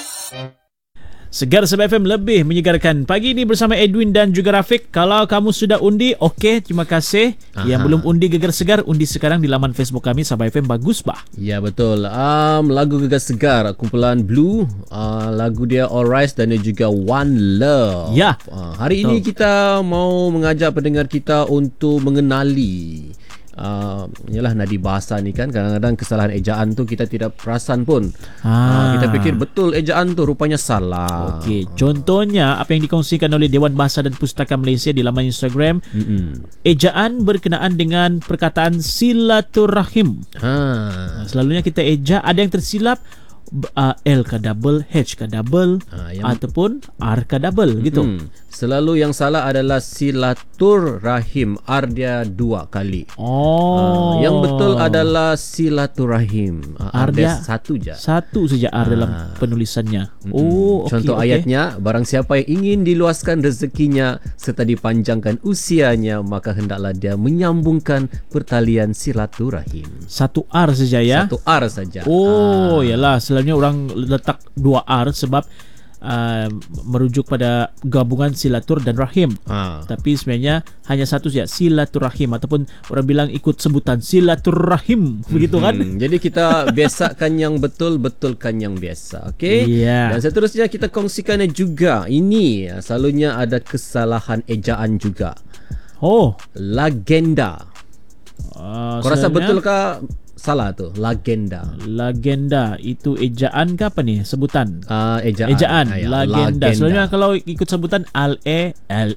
Segar Sabah FM lebih menyegarkan pagi ini bersama Edwin dan juga Rafiq. Kalau kamu sudah undi, okey, terima kasih. Yang belum undi Gegar Segar, undi sekarang di laman Facebook kami Sabah FM. Bagus bah. Ya betul. Lagu Gegar Segar kumpulan Blue, lagu dia All Rise dan juga One Love. Ya. Hari ini kita mau mengajak pendengar kita untuk mengenali yalah nadi bahasa ni kan, kadang-kadang kesalahan ejaan tu kita tidak perasan pun. Kita fikir betul ejaan tu, rupanya salah. Okey, contohnya apa yang dikongsikan oleh Dewan Bahasa dan Pustaka Malaysia di laman Instagram. Ejaan berkenaan dengan perkataan silaturahim. Selalunya kita eja, ada yang tersilap L ke double, H ke double, ataupun R ke double gitu. Selalu yang salah adalah silaturahim, R dia 2 kali. Yang betul adalah silaturahim, R dia 1 je. Satu saja R dalam penulisannya. Contoh ayatnya, barang siapa yang ingin diluaskan rezekinya serta dipanjangkan usianya, maka hendaklah dia menyambungkan pertalian silaturahim. Satu R saja ya. Satu R saja. Yalah, selalunya orang letak 2 R sebab merujuk pada gabungan silatur dan rahim. Tapi sebenarnya hanya satu saja, silaturahim, ataupun orang bilang ikut sebutan silaturahim, begitu kan? Jadi kita biasakan yang betul, betulkan yang biasa. Okey? Dan seterusnya kita kongsikannya juga. Ini selalunya ada kesalahan ejaan juga. Legenda. Kau rasa betul ke salah tu? Legenda itu ejaan ke apa ni? Sebutan? Ejaan. Legenda. Selalunya kalau ikut sebutan L-E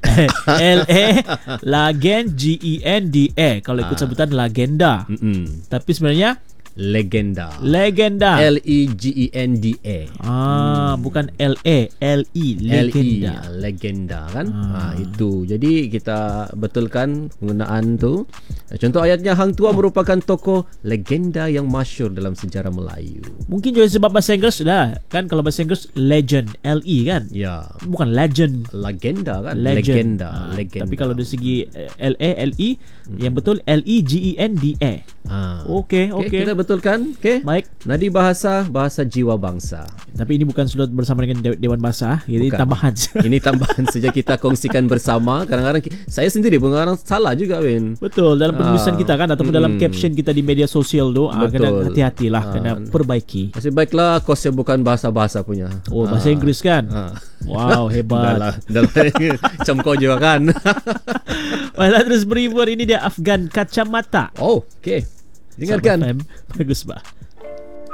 Legenda. Kalau ikut sebutan legenda. Tapi sebenarnya legenda. Legenda. Legenda. Bukan L-E, L-I, legenda. Legenda kan? Itu. Jadi kita betulkan penggunaan tu. Contoh ayatnya, Hang Tuah merupakan tokoh legenda yang masyhur dalam sejarah Melayu. Mungkin juga sebab bahasa Inggeris dah. Kan kalau bahasa Inggeris legend, L-E kan? Ya. Bukan legend. Legenda kan? Legenda. Tapi kalau dari segi L-E, L-I, yang betul L-E-G-E-N-D-A. Okey. Kita betulkan. Baik. Nadi bahasa jiwa bangsa. Tapi ini bukan sudah bersama dengan Dewan Bahasa. Jadi bukan. Tambahan. Ini tambahan saja kita kongsikan bersama. Kadang-kadang saya sendiri pun kadang salah juga, Win. Betul, dalam penulisan kita kan, ataupun dalam caption kita di media sosial tu, kena hati-hatilah, kena perbaiki. Masih baiklah kosnya bukan bahasa-bahasa punya. Bahasa Inggeris kan? Wow, hebat. Dalam macam kau juga kan. Baiklah, terus berhibur. Ini dia Afgan Kacamata. Okey. Dengarkan. Bagus bah.